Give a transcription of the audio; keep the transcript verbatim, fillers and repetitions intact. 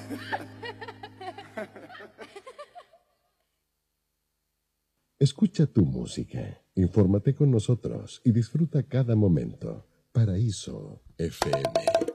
Escucha tu música, infórmate con nosotros y disfruta cada momento. Paraíso F M.